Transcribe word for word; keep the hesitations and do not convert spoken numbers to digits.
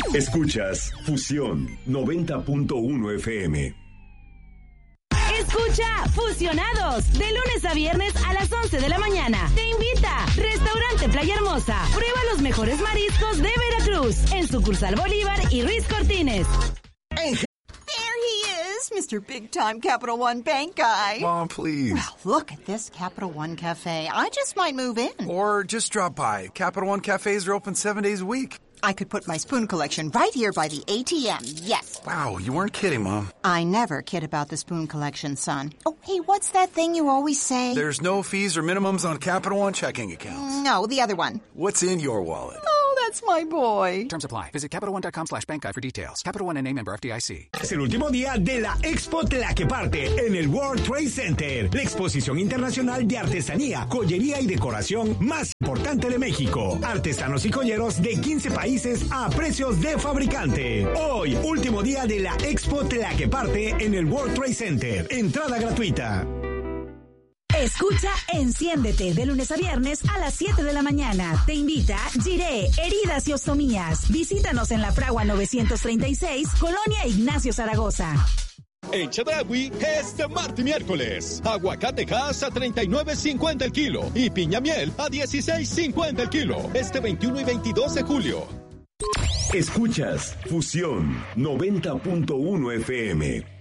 Escuchas Fusión noventa punto uno F M. Escucha Fusionados de lunes a viernes a las once de la mañana. Te invita Restaurante Playa Hermosa. Prueba los mejores mariscos de Veracruz en sucursal Bolívar y Ruiz Cortines. There he is, Mister Big Time Capital One Bank guy. Mom, please. Well, look at this Capital One Cafe. I just might move in. Or just drop by. Capital One cafes are open seven days a week. I could put my spoon collection right here by the A T M, yes. Wow, you weren't kidding, Mom. I never kid about the spoon collection, son. Oh, hey, what's that thing you always say? There's no fees or minimums on Capital One checking accounts. No, the other one. What's in your wallet? Oh, that's my boy. Terms apply. Visit CapitalOne.com slash bank guide for details. Capital One N A member F D I C. Es el último día de la Expo Tlaqueparte en el World Trade Center, la exposición internacional de artesanía, joyería y decoración más importante de México. Artesanos y joyeros de quince países a precios de fabricante. Hoy, último día de la Expo Tlaqueparte en el World Trade Center. Entrada gratuita. Escucha Enciéndete de lunes a viernes a las siete de la mañana. Te invita Giré, Heridas y Ostomías. Visítanos en La Fragua novecientos treinta y seis, Colonia Ignacio Zaragoza. En Chedraui, este martes y miércoles, aguacatejas a treinta y nueve cincuenta el kilo y piña miel a dieciséis cincuenta el kilo, este veintiuno y veintidós de julio. Escuchas Fusión noventa punto uno F M.